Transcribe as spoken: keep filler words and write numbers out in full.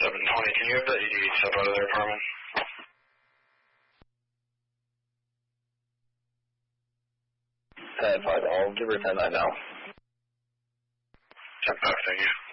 seven twenty, can you have that eighty-eight step out of there, Carmen? ten five, I'll give her ten nine now. ten five, thank you.